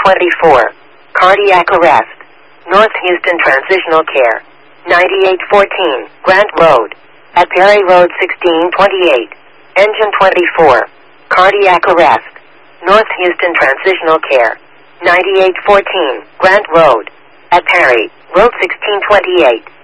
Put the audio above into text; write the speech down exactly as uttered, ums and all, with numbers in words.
twenty-four, cardiac arrest. North Houston Transitional Care, ninety-eight fourteen, Grant Road. At Perry Road sixteen twenty-eight, engine twenty-four, cardiac arrest. North Houston Transitional Care, ninety-eight fourteen, Grant Road. At Perry Road sixteen twenty-eight.